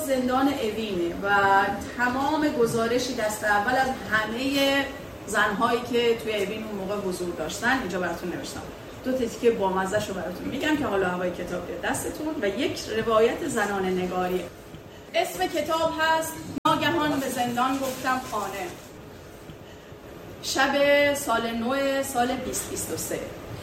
زندان اوینه و تمام گزارشی دست اول از همه زنهایی که توی اوین اون موقع حضور داشتن اینجا براتون نوشتم. 2 تیکه بامزه‌شو براتون میگم که حالا هوای کتاب بیاد دستتون و یک روایت زنانه نگاری. اسم کتاب هست ناگهان به زندان گفتم خانه. شب سال نو سال 2023،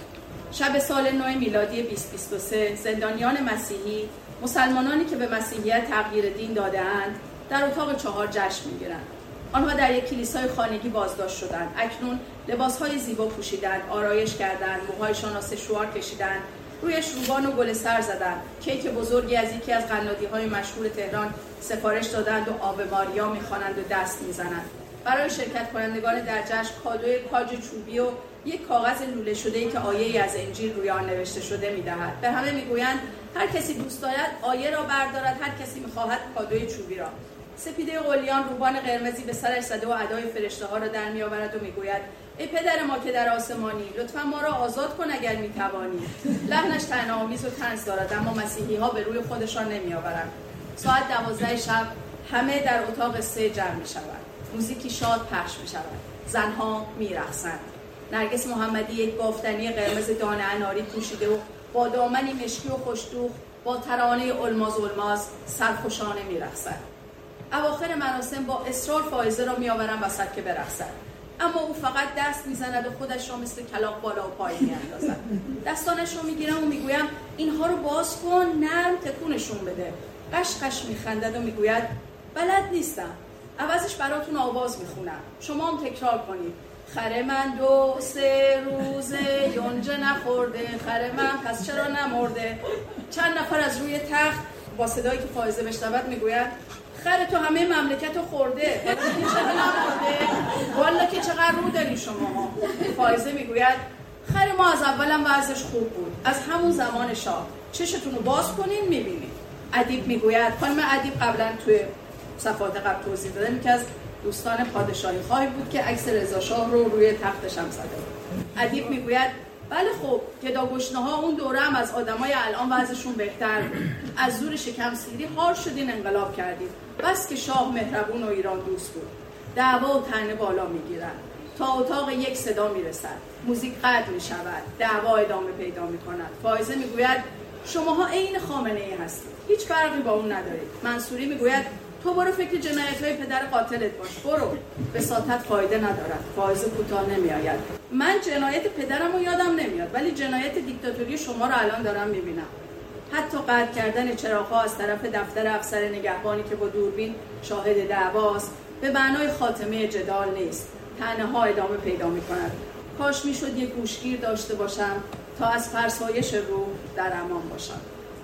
شب سال نو میلادی 2023 زندانیان مسیحی، مسلمانانی که به مسیحیت تغییر دین داده‌اند در اتاق 4 جشن می‌گیرند. آنها در یک کلیسای خانگی بازداشت شدند. اکنون لباس‌های زیبا پوشیدند، آرایش کردند، موهایشان را سشوار کشیدند، رویش روبان و گل سر زدند، کیک بزرگی از یکی از قنادی‌های مشهور تهران سفارش دادند و آوه ماریا می‌خوانند و دست می‌زنند. برای شرکت کنندگان در جشن کادوی کاج چوبی و یک کاغذ لوله شده‌ای که آیه‌ای از انجیل روی آن نوشته شده می‌دهد. به همه می‌گویند هر کسی دوست دارد آیه را بردارد، هر کسی می‌خواهد کادوی چوبی را. سپیده قلیان روبان قرمزی به سرش زده و ادای فرشته‌ها را در می‌آورد و می‌گوید ای پدر ما که در آسمانی، لطفاً ما را آزاد کن اگر می‌توانی. لحنش طعنه‌آمیز و طنز دارد اما مسیحی‌ها به روی خودشان نمی‌آورند. ساعت 12 شب همه در اتاق 3 جمع می‌شوند. موزیکی شاد پخش می‌شود. زنها می‌رقصند. نرگس محمدی یک بافتنی قرمز دانه اناری پوشیده و با دامنی مشکی و خوش‌دوخ با ترانه الماز الماز سرخوشانه می‌رقصد. اواخر مراسم با اصرار فائزه را می‌آورند وسط که برقصد، اما او فقط دست می‌زند و خودش را مثل کلاغ بالا و پایین می‌اندازد. دستانش را می‌گیرم و می‌گویم اینها رو باز کن، نرم تکونشون بده. قشقش می‌خندد و می‌گوید بلد نیستم. عوضش براتون آواز می‌خونم. شما هم تکرار کنید. خر من 2-3 روزه یونجه نخورده، خر من پس چرا نمرده. چند نفر از روی تخت با صدایی که فائزه بشنود می‌گوید خر تو همه مملکت رو خورده، چرا نمورده؟ والا که چقدر رو داری شما. فائزه میگوید خر ما از اولم وضعش خوب بود، از همون زمان شاه. چشتون رو باز کنین میبینین. ادیب میگوید، خانم ادیب قبلا توی صفحات قبل توضیح دادم که از دوستان پادشاهی خواهی بود که عکس رضا شاه رو روی تختش هم زده بود. ادیب میگوید بله خب گداگشنه‌ها اون دوره هم از آدمای الان وضعشون بهتر بود. از زور شکم سیری هار شدین، انقلاب کردید. بس که شاه مهربون و ایران دوست بود. دعوا و طعنه بالا میگیرن تا اتاق یک صدا میرسد. موزیک قطع میشود. دعوا ادامه پیدا میکند. فائزه میگوید شماها عین خامنه‌ای هستید. هیچ فرقی با اون ندارید. منصوری میگوید تو برو فکر جنایت‌های پدر قاتلت باش. برو. بساطت فایده ندارد. فائزه کوتاه نمیآید. من جنایت پدرم رو یادم نمیاد، ولی جنایت دیکتاتوری شما رو الان دارم میبینم. حتی قطع کردن چراغ‌ها از طرف دفتر افسر نگهبانی که با دوربین شاهد دعواست به معنای خاتمه جدال نیست. طعنه‌ها ادامه پیدا می‌کند. کاش میشد یک گوشگیر داشته باشم تا از فرسایش روح در امان باشم.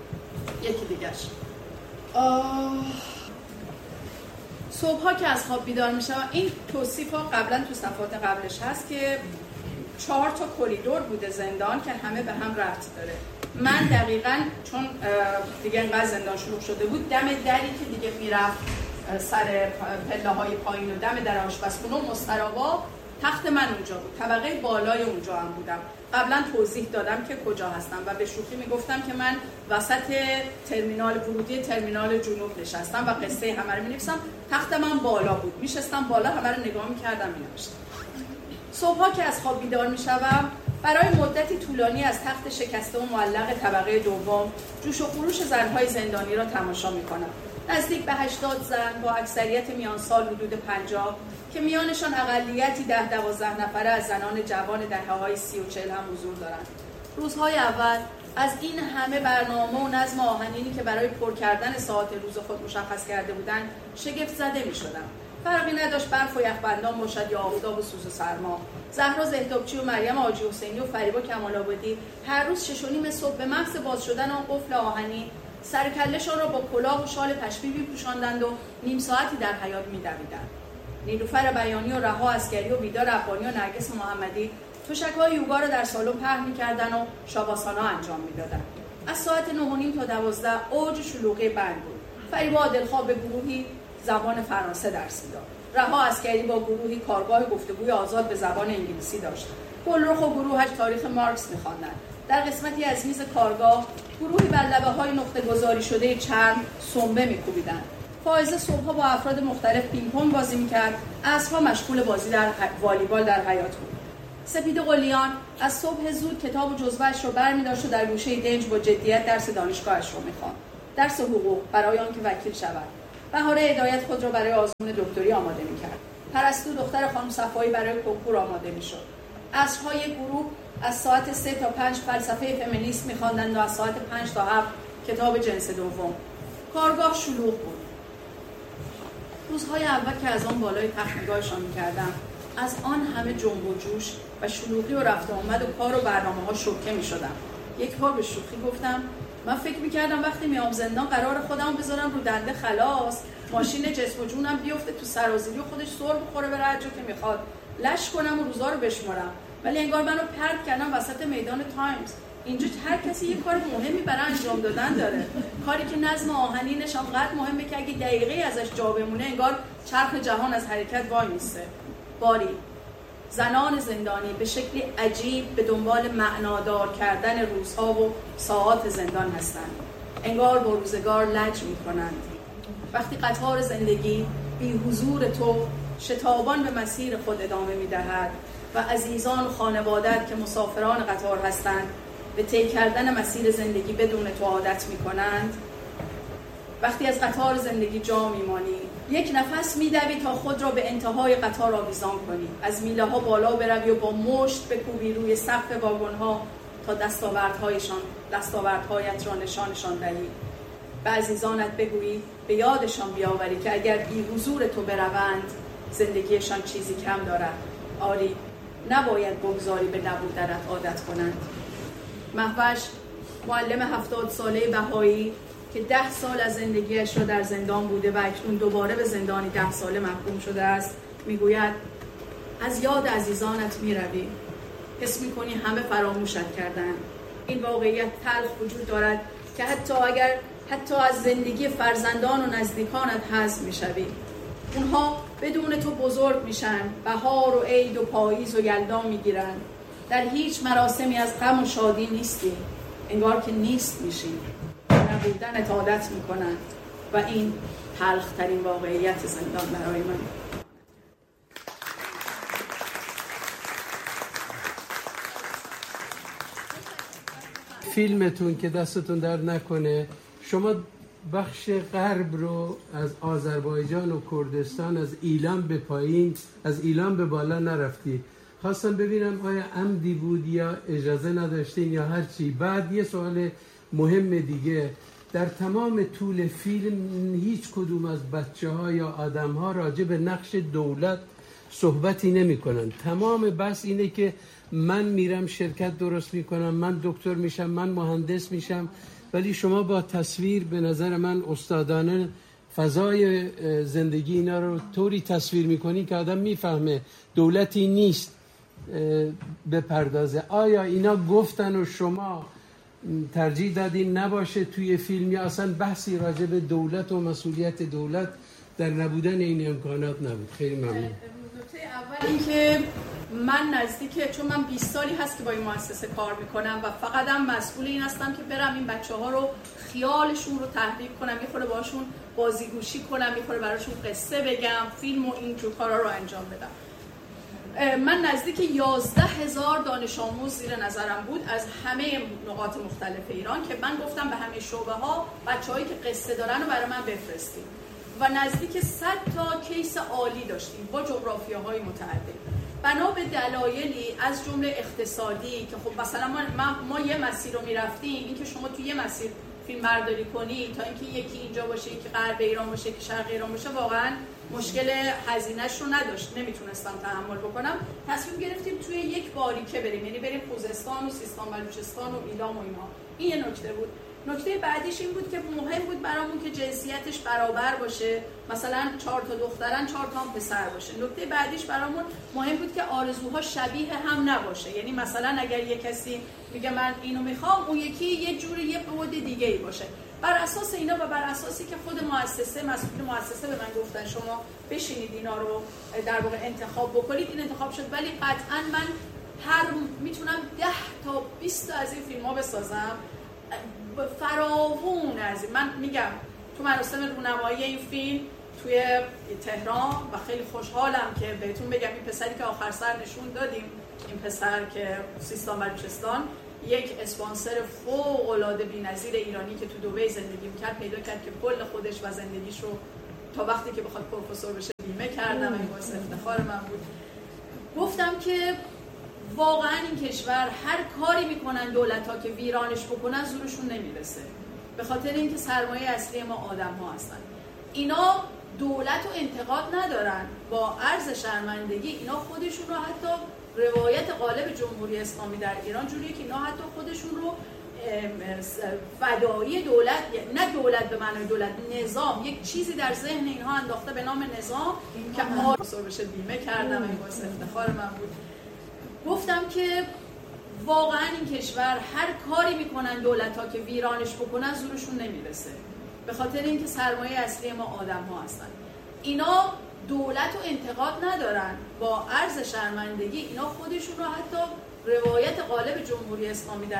یکی دیگه‌اش. صبح‌ها که از خواب بیدار میشم، این توصیف‌ها قبلا تو صفحات قبلش هست که 4 تا کریدور بوده زندان که همه به هم ربط داره. من دقیقاً چون دیگه انقدر زندان شلوغ شده بود، دم دری که دیگه میرفت سر پله‌های پایین و دم در آشپزخونه و مستراوا تخت من اونجا بود. طبقه بالای اونجا هم بودم. قبلا توضیح دادم که کجا هستم و به شوخی میگفتم که من وسط ترمینال ورودی ترمینال جنوب نشستم و قصه همه رو می‌نویسم. تخت من بالا بود. میشستم بالا، همه رو نگاه می‌کردم، می‌نوشتم. صبح‌ها که از خواب بیدار می‌شوم، برای مدتی طولانی از تخت شکسته و معلق طبقه دوم جوش و خروش زن‌های زندانی را تماشا می‌کنم. نزدیک به 80 زن با اکثریت میان سال حدود 50 که میانشان اقلیتی 10-12 نفره از زنان جوان دهه‌های 30 و 40 هم حضور دارند. روزهای اول از این همه برنامه و نظم آهنینی که برای پر کردن ساعت روز خود مشخص کرده بودند شگفت زده می‌شدم. فرقی نداشت برف و یخبندان باشد یا آفتاب و سوز و سرما. زهرا زهدابچی و مریم حاجی حسینی و فریبا کمال‌آبادی هر روز 6:30 صبح به محض باز شدن آن قفل آهنی سر کله‌شان را با کلاه و شال پشمی می‌پوشاندند و نیم ساعتی در حیاط می‌دویدند. نیلوفر بیانی و رها عسکری و بیدار ربانی و نرگس محمدی تشک‌های یوگا را در سالن پهن می‌کردند و شاباسانا انجام می‌دادند. از ساعت 9:30 تا 12 اوج شلوغی بند بود. فریبا عادلخواه به گروهی زبان فرانسه درس می‌داد. رها عسکری با گروهی کارگاه گفتگوی آزاد به زبان انگلیسی داشت. گلرخ و گروهش تاریخ مارکس می‌خواندند. در قسمتی از میز کارگاه گروهی بر لبه‌های نقطه‌گذاری شده چرم سنبه می‌کوبیدند. فائزه صبح‌ها با افراد مختلف پینگ پونگ بازی می‌کرد، عصرها مشغول بازی در والیبال در حیاط بود. سپید قلیان از صبح زود کتاب و جزوه‌اش رو برمی‌داشت و در گوشه دنج با جدیت درس دانشگاهش رو می‌خواند. درس حقوق برای آنکه وکیل شود. بهاره هدایت خود را برای آزمون دکتری آماده می‌کرد. پرستو دختر خانم صفایی برای کنکور آماده می‌شد. عصرهای گروه از ساعت 3 تا 5 فلسفه فمینیست می‌خواندند و از ساعت 5 تا 7 کتاب جنس دوم. کارگاه شلوغ بود. روزهای اول که از آن بالای تخت نگاهشان می‌کردم، از آن همه جنب و جوش و شلوغی و رفت و آمد و کار و برنامه‌ها شوکه می‌شدم. یک بار به شوخی گفتم من فکر می‌کردم وقتی میام زندان قرار خودم بذارم رو دنده خلاص، ماشین جسم و جونم بیفته تو سرازیری و خودش سر بخوره بره هر جا که میخواد، لش کنم و روزا رو بشمارم. ولی انگار منو پرت کردم وسط میدان تایمز. اینجا هر کسی یه کار مهمی برای انجام دادن داره، کاری که نظم آهنینش انقدر مهمه که اگه دقیقه ازش جا بمونه انگار چرخ جهان از حرکت وای میسته. باری زنان زندانی به شکلی عجیب به دنبال معنادار کردن روزها و ساعات زندان هستند. انگار با روزگار لج میکنند. وقتی قطار زندگی بی حضور تو شتابان به مسیر خود ادامه میدهد و عزیزان و خانواده‌ات که مسافران قطار هستند به طی کردن مسیر زندگی بدون تو عادت میکنند، وقتی از قطار زندگی جا میمانی، یک نفس میدوی تا خود را به انتهای قطار آویزان کنی، از میله ها بالا بروی و با مشت بکوبی روی سقف واگن ها تا دستاوردهایت را نشانشان دهی. به عزیزانت بگویی، به یادشان بیاوری که اگر بی حضور تو بروند زندگیشان چیزی کم دارد. آری، نباید بگذاری به نبودنت عادت کنند. مهوش، معلم 70 ساله بهایی که 10 سال از زندگیش را در زندان بوده و اکنون دوباره به زندانی 10 ساله محکوم شده است، میگوید از یاد عزیزانت میروی، حس میکنی همه فراموشت کردن. این واقعیت تلخ وجود دارد که حتی از زندگی فرزندان و نزدیکانت حذف میشوی. اونها بدون تو بزرگ میشن، بهار و عید و پاییز و یلدا میگیرن. در هیچ مراسمی از غم و شادی نیستی، انگار که نیست میشی، نبودنت عادت میکنن و این تلخترین واقعیت زندان برای من. فیلمتون که دستتون در نکنه، شما بخش غرب رو از آذربایجان و کردستان از ایلام به پایین، از ایلام به بالا نرفتی. خواستم ببینم آیا عمدی بود یا اجازه نداشتین یا هر چی. بعد یه سوال مهم دیگه، در تمام طول فیلم هیچ کدوم از بچه‌ها یا آدم‌ها راجع به نقش دولت صحبتی نمی‌کنن. تمام بس اینه که من میرم شرکت درست میکنم، من دکتر میشم، من مهندس میشم. ولی شما با تصویر به نظر من استادانه فضای زندگی اینا رو طوری تصویر میکنی که آدم میفهمه دولتی نیست بپردازه. آیا اینا گفتن و شما ترجیح دادین نباشه توی فیلم، یا اصلا بحثی راجع به دولت و مسئولیت دولت در نبودن این امکانات نبود؟ خیلی ممنون. نکته اول این که من نزدیک، چون من 20 سالی هست که با این مؤسسه کار میکنم و فقط هم مسئول این هستم که برم این بچه‌ها رو خیالشون رو تحریک کنم، یه خورده باشون بازیگوشی کنم، یه خورده براشون قصه بگم، فیلم و این جور کارا رو انجام بدم. من نزدیک 11,000 دانش آموز زیر نظرم بود از همه نقاط مختلف ایران که من گفتم به همه شعبه ها بچه‌هایی که قصه دارن رو برای من بفرستیم و نزدیک 100 تا کیس عالی داشتیم با جغرافیاهای متعدد. بنا به دلایلی از جمله اقتصادی که خب مثلا ما یه مسیر رو میرفتیم، این که شما توی یه مسیر فیلم برداری کنی تا اینکه یکی اینجا باشه، یکی غرب ایران باشه، یکی شرق ایران باشه، واقعا مشکل هزینه‌اش رو نداشت، نمیتونستم تحمل بکنم. تصمیم گرفتیم توی یک باریکه بریم، یعنی بریم خوزستان و سیستان بلوچستان و ایلام و اینا. این یه نکته بود. نکته بعدیش این بود که مهم بود برامون که جنسیتش برابر باشه، مثلا 4 تا دخترن 4 تا هم پسر باشه. نکته بعدیش برامون مهم بود که آرزوها شبیه هم نباشه، یعنی مثلا اگر یه کسی میگه من اینو میخوام، اون یکی یه جوری یه بعد دیگه ای باشه. بر اساس اینا و بر اساسی که خود مسئول مؤسسه به من گفتن شما بشینید اینا رو در واقع انتخاب بکنید، این انتخاب شد. ولی قطعا من میتونم 10 تا 20 تا از این فیلم‌ها بسازم، فراوون از این. من میگم تو مراسم رونمایی این فیلم توی تهران و خیلی خوشحالم که بهتون بگم این پسری که آخر سر نشون دادیم، این پسر که سیستان و بلوچستان یک اسپانسر فوق العاده بی‌نظیر ایرانی که تو دبی زندگی می‌کرد پیدا کرد که کل خودش و زندگیش رو تا وقتی که بخواد پروفسور بشه بیمه کردم و این باعث افتخار من بود. گفتم که واقعا این کشور هر کاری میکنن دولت‌ها که ویرانش بکنن زورشون نمیرسه، به خاطر اینکه سرمایه اصلی ما آدم‌ها هستن. اینا دولت رو انتقاد ندارن، با عرض شرمندگی اینا خودشون رو حتی روایت غالب جمهوری اسلامی در ایران جوریه که اینا حتی خودشون رو فدایی دولت، نه دولت به معنای دولت، نظام، یک چیزی در ذهن اینها انداخته به نام نظام که پروفسور بشه بیمه کردم و این باعث افتخار من بود. گفتم که واقعا این کشور هر کاری میکنن دولت‌ها که ویرانش بکنن زورشون نمیرسه، به خاطر اینکه سرمایه اصلی ما آدم‌ها هستن. اینا دولت رو انتقاد ندارن، با عرض شرمندگی اینا خودشون رو حتی روایت غالب جمهوری اسلامی در